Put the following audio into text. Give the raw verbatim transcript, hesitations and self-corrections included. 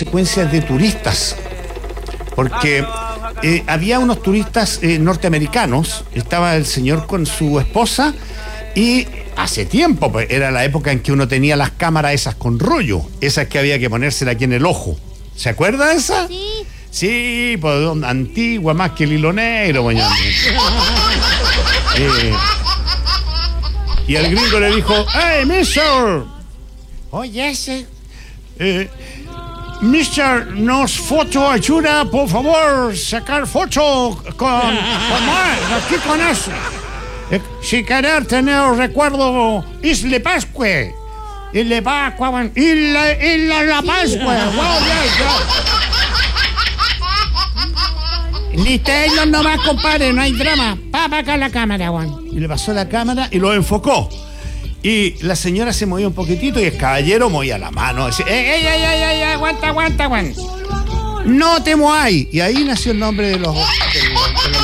consecuencia de turistas, porque eh, había unos turistas eh, norteamericanos, estaba el señor con su esposa y hace tiempo, pues, era la época en que uno tenía las cámaras esas con rollo, esas que había que ponérsela aquí en el ojo. ¿Se acuerda de esa? Sí. Sí, pues antigua más que el hilo negro, mañana. eh, y el gringo le dijo, ¡Hey, mister! Oye, ese. Eh, mister, nos foto ayuda, por favor, sacar foto con, con más, aquí con eso. Eh, si querer tener recuerdo, Isle Pascua. Isle Pascua, Isla, Isla La Pascua. Wow, yes, yes. Listo, ellos nomás, compadre, no hay drama. Pa, pa acá la cámara, Juan. Y le pasó la cámara y lo enfocó. Y la señora se movía un poquitito y el caballero movía la mano. Decía, ¡Ey, ey, ey, ey, ey, aguanta, aguanta, aguanta! ¡No te muáis! Y ahí nació el nombre de los... De los